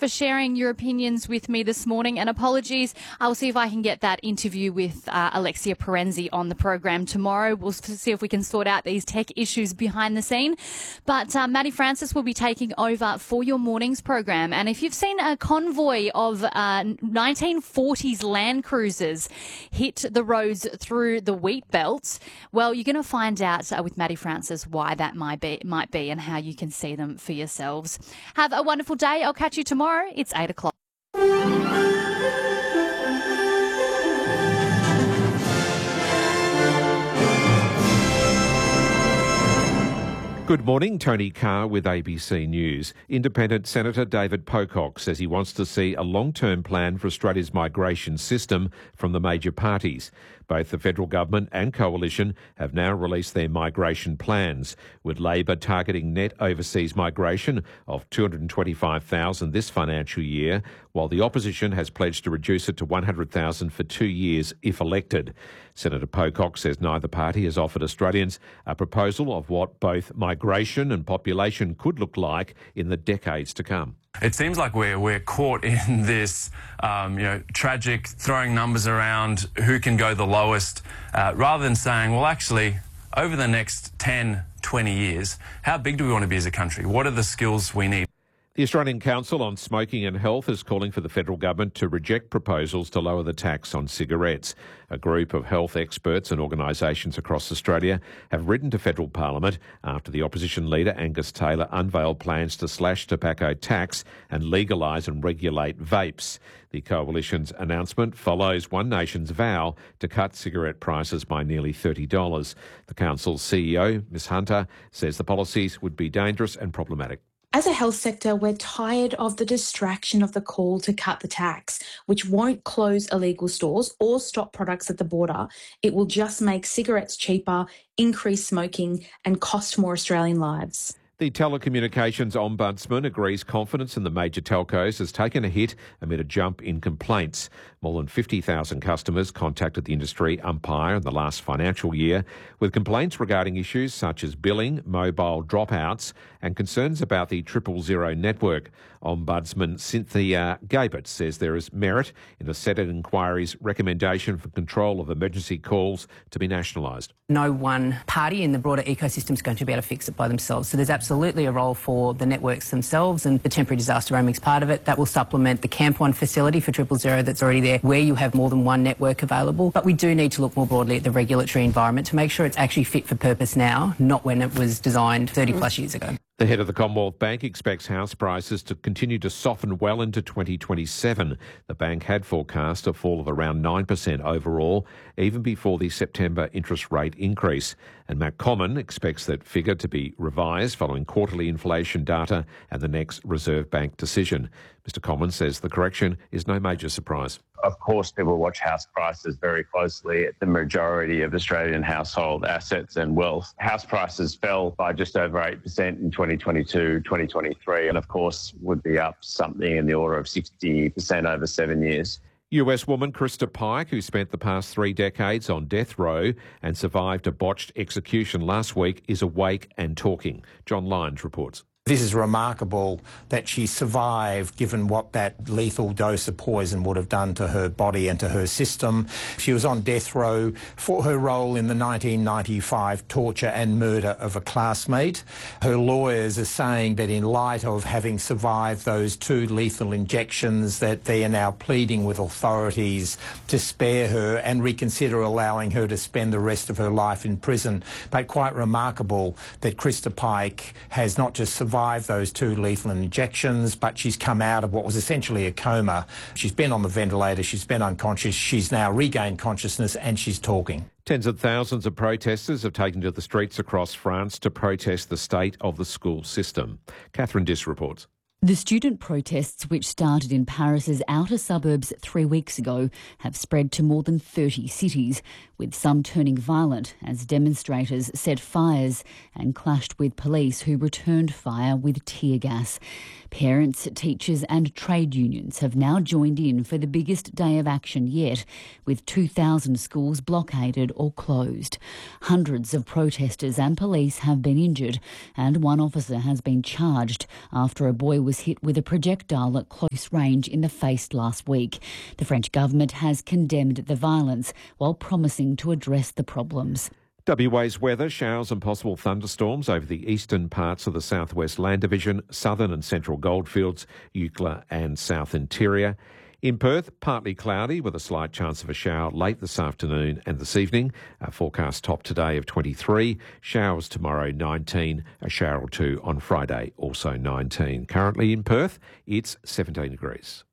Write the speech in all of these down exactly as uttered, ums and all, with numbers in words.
for sharing your opinions with me this morning, and apologies. I'll see if I can get that interview with uh, Alexia Perenzi on the program tomorrow. We'll see if we can sort out these tech issues behind the scene. But uh, Maddie Francis will be taking over for your morning's program. And if you've seen a convoy of uh, nineteen forties Land Cruisers hit the roads through the wheat belt, well, you're going to find out uh, with Maddie Francis why that might be, might be and how you can see them for yourselves. Have a wonderful day. I'll catch you tomorrow. It's eight o'clock. Good morning, Tony Carr with A B C News. Independent Senator David Pocock says he wants to see a long-term plan for Australia's migration system from the major parties. Both the federal government and coalition have now released their migration plans, with Labor targeting net overseas migration of two hundred twenty-five thousand this financial year, while the opposition has pledged to reduce it to one hundred thousand for two years if elected. Senator Pocock says neither party has offered Australians a proposal of what both migration and population could look like in the decades to come. It seems like we're we're caught in this, um, you know, tragic throwing numbers around who can go the lowest, uh, rather than saying, well, actually, over the next ten, twenty years, how big do we want to be as a country? What are the skills we need? The Australian Council on Smoking and Health is calling for the federal government to reject proposals to lower the tax on cigarettes. A group of health experts and organisations across Australia have written to federal parliament after the opposition leader Angus Taylor unveiled plans to slash tobacco tax and legalise and regulate vapes. The coalition's announcement follows One Nation's vow to cut cigarette prices by nearly thirty dollars. The council's C E O, Miz Hunter, says the policies would be dangerous and problematic. As a health sector, we're tired of the distraction of the call to cut the tax, which won't close illegal stores or stop products at the border. It will just make cigarettes cheaper, increase smoking, and cost more Australian lives. The Telecommunications Ombudsman agrees confidence in the major telcos has taken a hit amid a jump in complaints. More than fifty thousand customers contacted the industry umpire in the last financial year with complaints regarding issues such as billing, mobile dropouts and concerns about the triple zero network. Ombudsman Cynthia Gabert says there is merit in the Senate inquiry's recommendation for control of emergency calls to be nationalised. No one party in the broader ecosystem is going to be able to fix it by themselves. So there's absolutely a role for the networks themselves, and the temporary disaster roaming is part of it. That will supplement the Camp One facility for triple zero that's already there, where you have more than one network available. But we do need to look more broadly at the regulatory environment to make sure it's actually fit for purpose now, not when it was designed thirty plus years ago. The head of the Commonwealth Bank expects house prices to continue to soften well into twenty twenty-seven. The bank had forecast a fall of around nine percent overall, even before the September interest rate increase. And Matt Comyn expects that figure to be revised following quarterly inflation data and the next Reserve Bank decision. Mister Comyn says the correction is no major surprise. Of course, people watch house prices very closely. The majority of Australian household assets and wealth. House prices fell by just over eight percent in twenty twenty-two, twenty twenty-three, and of course would be up something in the order of sixty percent over seven years. U S woman Krista Pike, who spent the past three decades on death row and survived a botched execution last week, is awake and talking. John Lyons reports. This is remarkable that she survived, given what that lethal dose of poison would have done to her body and to her system. She was on death row for her role in the nineteen ninety-five torture and murder of a classmate. Her lawyers are saying that in light of having survived those two lethal injections, that they are now pleading with authorities to spare her and reconsider allowing her to spend the rest of her life in prison. But quite remarkable that Krista Pike has not just survived survived those two lethal injections, but she's come out of what was essentially a coma. She's been on the ventilator, she's been unconscious, she's now regained consciousness and she's talking. Tens of thousands of protesters have taken to the streets across France to protest the state of the school system. Catherine Diss reports. The student protests, which started in Paris's outer suburbs three weeks ago, have spread to more than thirty cities, with some turning violent as demonstrators set fires and clashed with police who returned fire with tear gas. Parents, teachers and trade unions have now joined in for the biggest day of action yet, with two thousand schools blockaded or closed. Hundreds of protesters and police have been injured, and one officer has been charged after a boy was was hit with a projectile at close range in the face last week. The French government has condemned the violence while promising to address the problems. W A's weather, showers and possible thunderstorms over the eastern parts of the Southwest Land Division, southern and central goldfields, Eucla and South Interior. In Perth, partly cloudy with a slight chance of a shower late this afternoon and this evening. A forecast top today of twenty-three, showers tomorrow nineteen, a shower or two on Friday also nineteen. Currently in Perth, it's seventeen degrees.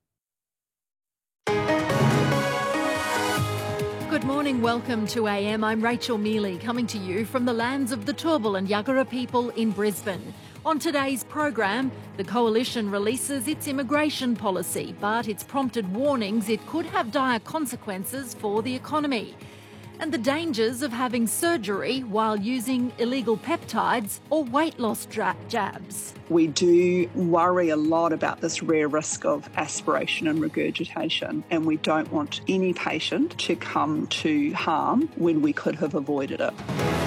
Good morning, welcome to A M. I'm Rachel Mealy, coming to you from the lands of the Turrbal and Yagara people in Brisbane. On today's program, the Coalition releases its immigration policy, but it's prompted warnings it could have dire consequences for the economy. And the dangers of having surgery while using illegal peptides or weight loss dra- jabs. We do worry a lot about this rare risk of aspiration and regurgitation, and we don't want any patient to come to harm when we could have avoided it.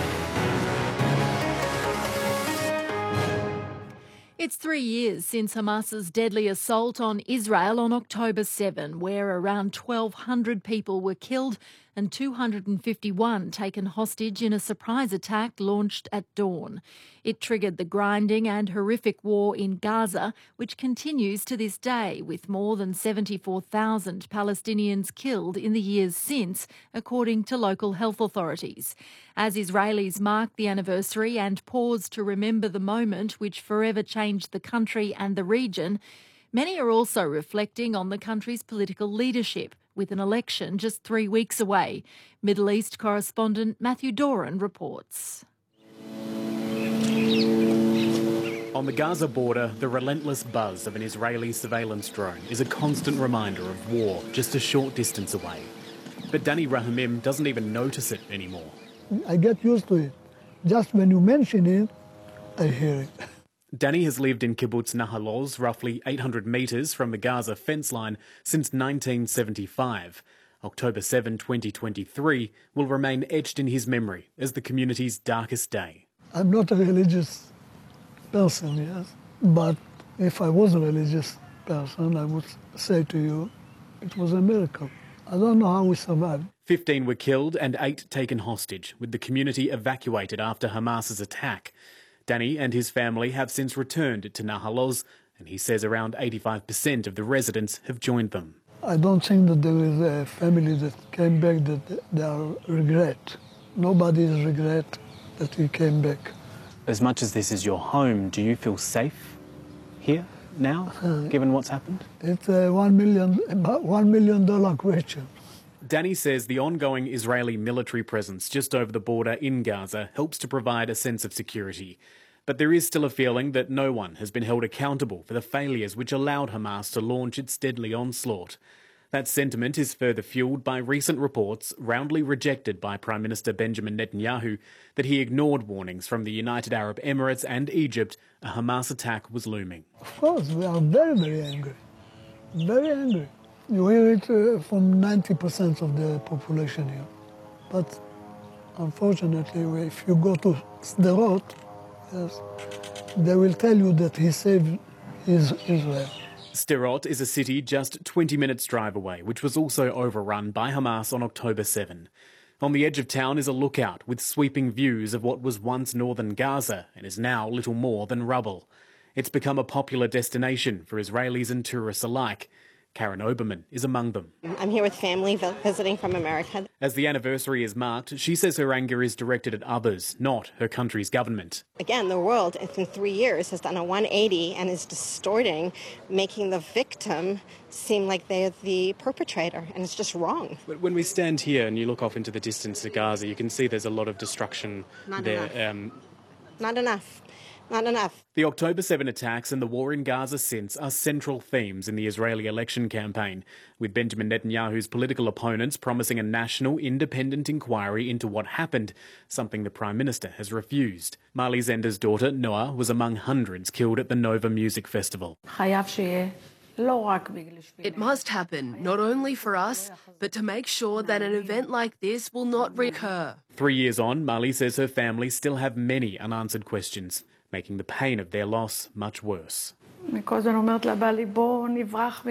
It's three years since Hamas's deadly assault on Israel on October seventh, where around twelve hundred people were killed and two hundred fifty-one taken hostage in a surprise attack launched at dawn. It triggered the grinding and horrific war in Gaza, which continues to this day, with more than seventy-four thousand Palestinians killed in the years since, according to local health authorities. As Israelis mark the anniversary and pause to remember the moment which forever changed the country and the region, many are also reflecting on the country's political leadership, with an election just three weeks away. Middle East correspondent Matthew Doran reports. On the Gaza border, the relentless buzz of an Israeli surveillance drone is a constant reminder of war just a short distance away. But Danny Rahamim doesn't even notice it anymore. I get used to it. Just when you mention it, I hear it. Danny has lived in kibbutz Nahal Oz, roughly eight hundred metres from the Gaza fence line, since nineteen seventy-five. October seventh, twenty twenty-three will remain etched in his memory as the community's darkest day. I'm not a religious person, yes, but if I was a religious person, I would say to you, it was a miracle. I don't know how we survived. fifteen were killed and eight taken hostage, with the community evacuated after Hamas's attack. Danny and his family have since returned to Nahal Oz, and he says around eighty-five percent of the residents have joined them. I don't think that there is a family that came back that they are regret. Nobody is regret that he came back. As much as this is your home, do you feel safe here now, uh, given what's happened? It's a one million, about one million dollar question. Danny says the ongoing Israeli military presence just over the border in Gaza helps to provide a sense of security. But there is still a feeling that no one has been held accountable for the failures which allowed Hamas to launch its deadly onslaught. That sentiment is further fuelled by recent reports, roundly rejected by Prime Minister Benjamin Netanyahu, that he ignored warnings from the United Arab Emirates and Egypt a Hamas attack was looming. Of course, we are very, very angry. Very angry. You hear it uh, from ninety percent of the population here. But unfortunately, if you go to Sderot, yes, they will tell you that he saved his Israel. Sderot is a city just twenty minutes drive away, which was also overrun by Hamas on October seventh. On the edge of town is a lookout with sweeping views of what was once northern Gaza and is now little more than rubble. It's become a popular destination for Israelis and tourists alike. Karen Oberman is among them. I'm here with family visiting from America. As the anniversary is marked, she says her anger is directed at others, not her country's government. Again, the world in three years has done a one eighty and is distorting, making the victim seem like they're the perpetrator, and it's just wrong. But when we stand here and you look off into the distance of Gaza, you can see there's a lot of destruction Not there. Enough. Um, Not enough. Not enough. The October seventh attacks and the war in Gaza since are central themes in the Israeli election campaign, with Benjamin Netanyahu's political opponents promising a national independent inquiry into what happened, something the Prime Minister has refused. Marley Zender's daughter, Noah, was among hundreds killed at the Nova Music Festival. It must happen, not only for us, but to make sure that an event like this will not recur. Three years on, Marley says her family still have many unanswered questions, making the pain of their loss much worse. אני כל הזמן אומרת לבעלי בוא נברח